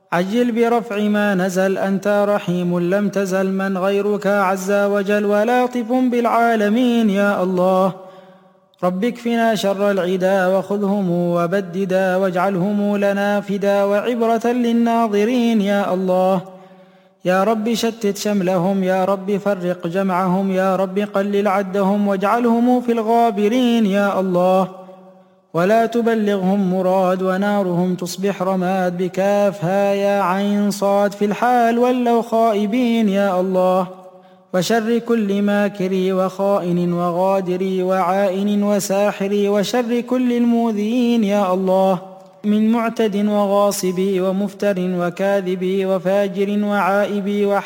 عجل برفع ما نزل، أنت رحيم لم تزل، من غيرك عز وجل ولاطف بالعالمين يا الله. رب اكفنا شر العدا وخذهم وبددا، واجعلهم لنا فدا وعبرة للناظرين يا الله. يا رب شتت شملهم، يا رب فرق جمعهم، يا رب قلل عدهم واجعلهم في الغابرين يا الله. ولا تبلغهم مراد، ونارهم تصبح رماد، بكافها يا عين صاد في الحال ولوا خائبين يا الله. وشر كل ماكر وخائن وغادر وعائن وساحر، وشر كل المؤذين يا الله، من معتد وغاصب ومفتر وكاذب وفاجر وعائب